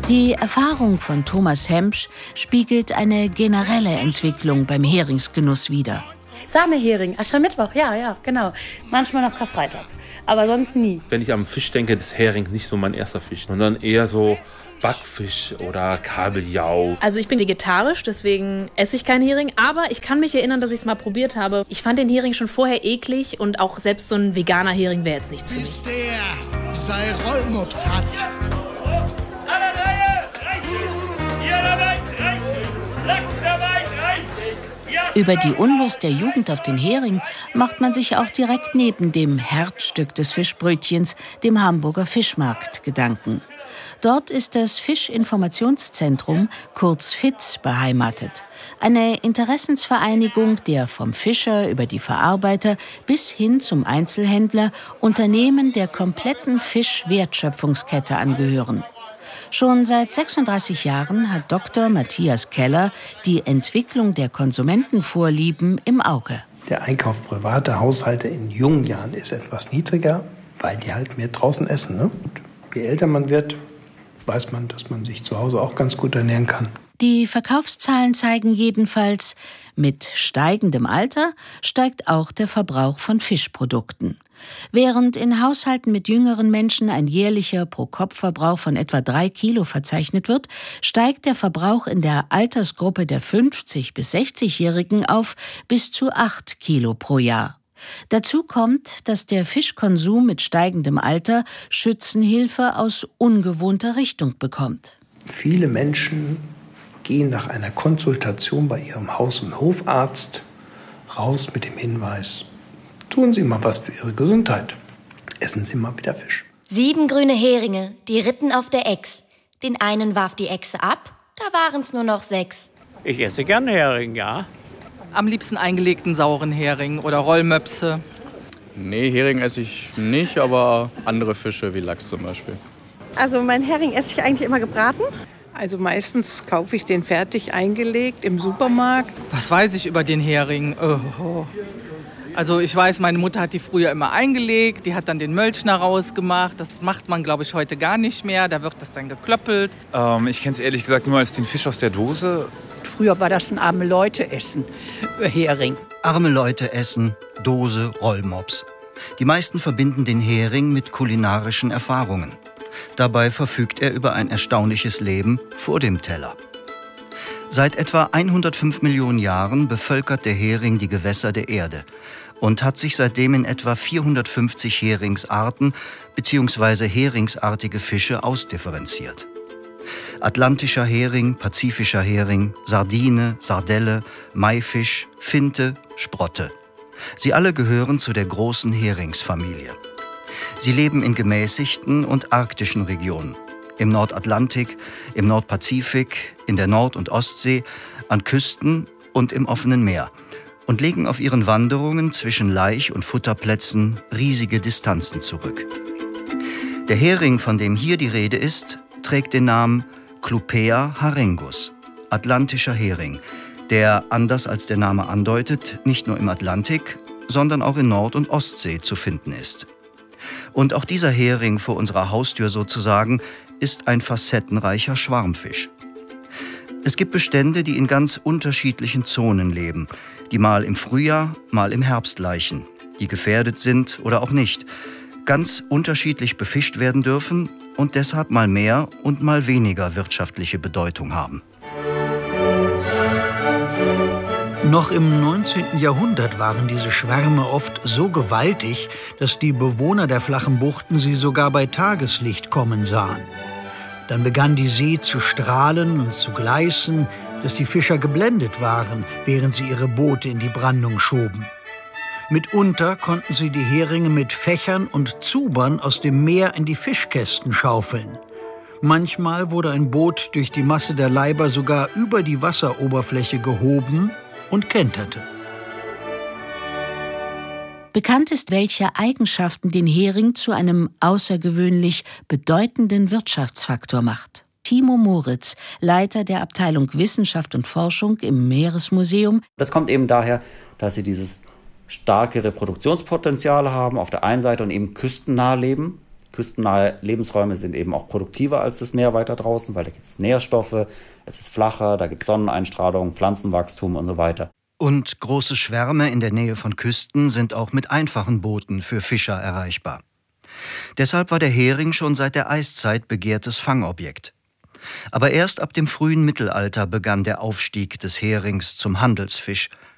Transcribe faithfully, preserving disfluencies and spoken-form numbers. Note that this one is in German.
Die Erfahrung von Thomas Hempsch spiegelt eine generelle Entwicklung beim Heringsgenuss wider. Sahnehering, Aschermittwoch, ja, ja, genau. Manchmal noch Karfreitag, aber sonst nie. Wenn ich am Fisch denke, ist Hering nicht so mein erster Fisch, sondern eher so Backfisch oder Kabeljau. Also ich bin vegetarisch, deswegen esse ich keinen Hering, aber ich kann mich erinnern, dass ich es mal probiert habe. Ich fand den Hering schon vorher eklig und auch selbst so ein veganer Hering wäre jetzt nichts für mich. Bis der sei Rollmops hat. Über die Unlust der Jugend auf den Hering macht man sich auch direkt neben dem Herzstück des Fischbrötchens, dem Hamburger Fischmarkt, Gedanken. Dort ist das Fischinformationszentrum, kurz F I Z, beheimatet. Eine Interessensvereinigung, der vom Fischer über die Verarbeiter bis hin zum Einzelhändler Unternehmen der kompletten Fischwertschöpfungskette angehören. Schon seit sechsunddreißig Jahren hat Doktor Matthias Keller die Entwicklung der Konsumentenvorlieben im Auge. Der Einkauf privater Haushalte in jungen Jahren ist etwas niedriger, weil die halt mehr draußen essen. Ne? Und je älter man wird, weiß man, dass man sich zu Hause auch ganz gut ernähren kann. Die Verkaufszahlen zeigen jedenfalls, mit steigendem Alter steigt auch der Verbrauch von Fischprodukten. Während in Haushalten mit jüngeren Menschen ein jährlicher Pro-Kopf-Verbrauch von etwa drei Kilo verzeichnet wird, steigt der Verbrauch in der Altersgruppe der fünfzig- bis sechzigjährigen auf bis zu acht Kilo pro Jahr. Dazu kommt, dass der Fischkonsum mit steigendem Alter Schützenhilfe aus ungewohnter Richtung bekommt. Viele Menschen gehen nach einer Konsultation bei ihrem Haus- und Hofarzt raus mit dem Hinweis: Tun Sie mal was für Ihre Gesundheit. Essen Sie mal wieder Fisch. Sieben grüne Heringe, die ritten auf der Ex. Den einen warf die Echse ab, da waren's nur noch sechs. Ich esse gern Hering, ja. Am liebsten eingelegten sauren Hering oder Rollmöpse. Nee, Hering esse ich nicht, aber andere Fische wie Lachs zum Beispiel. Also mein Hering esse ich eigentlich immer gebraten. Also meistens kaufe ich den fertig eingelegt im Supermarkt. Was weiß ich über den Hering? Oh. Also ich weiß, meine Mutter hat die früher immer eingelegt, die hat dann den Mölchner rausgemacht. Das macht man, glaube ich, heute gar nicht mehr. Da wird das dann geklöppelt. Ähm, ich kenne es ehrlich gesagt nur als den Fisch aus der Dose. Früher war das ein arme Leute-Essen, Hering. Arme Leute essen, Dose, Rollmops. Die meisten verbinden den Hering mit kulinarischen Erfahrungen. Dabei verfügt er über ein erstaunliches Leben vor dem Teller. Seit etwa hundertfünf Millionen Jahren bevölkert der Hering die Gewässer der Erde und hat sich seitdem in etwa vierhundertfünfzig Heringsarten bzw. heringsartige Fische ausdifferenziert. Atlantischer Hering, pazifischer Hering, Sardine, Sardelle, Maifisch, Finte, Sprotte. Sie alle gehören zu der großen Heringsfamilie. Sie leben in gemäßigten und arktischen Regionen. Im Nordatlantik, im Nordpazifik, in der Nord- und Ostsee, an Küsten und im offenen Meer und legen auf ihren Wanderungen zwischen Laich- und Futterplätzen riesige Distanzen zurück. Der Hering, von dem hier die Rede ist, trägt den Namen Clupea harengus, atlantischer Hering, der, anders als der Name andeutet, nicht nur im Atlantik, sondern auch in Nord- und Ostsee zu finden ist. Und auch dieser Hering vor unserer Haustür sozusagen ist ein facettenreicher Schwarmfisch. Es gibt Bestände, die in ganz unterschiedlichen Zonen leben, die mal im Frühjahr, mal im Herbst laichen, die gefährdet sind oder auch nicht, ganz unterschiedlich befischt werden dürfen und deshalb mal mehr und mal weniger wirtschaftliche Bedeutung haben. Noch im neunzehnten Jahrhundert waren diese Schwärme oft so gewaltig, dass die Bewohner der flachen Buchten sie sogar bei Tageslicht kommen sahen. Dann begann die See zu strahlen und zu gleißen, dass die Fischer geblendet waren, während sie ihre Boote in die Brandung schoben. Mitunter konnten sie die Heringe mit Fächern und Zubern aus dem Meer in die Fischkästen schaufeln. Manchmal wurde ein Boot durch die Masse der Leiber sogar über die Wasseroberfläche gehoben und kenterte. Bekannt ist, welche Eigenschaften den Hering zu einem außergewöhnlich bedeutenden Wirtschaftsfaktor macht. Timo Moritz, Leiter der Abteilung Wissenschaft und Forschung im Meeresmuseum. Das kommt eben daher, dass sie dieses starke Reproduktionspotenzial haben auf der einen Seite und eben küstennah leben. küstennahe Lebensräume sind eben auch produktiver als das Meer weiter draußen, weil da gibt es Nährstoffe, es ist flacher, da gibt es Sonneneinstrahlung, Pflanzenwachstum und so weiter. Und große Schwärme in der Nähe von Küsten sind auch mit einfachen Booten für Fischer erreichbar. Deshalb war der Hering schon seit der Eiszeit begehrtes Fangobjekt. Aber erst ab dem frühen Mittelalter begann der Aufstieg des Herings zum Handelsfisch,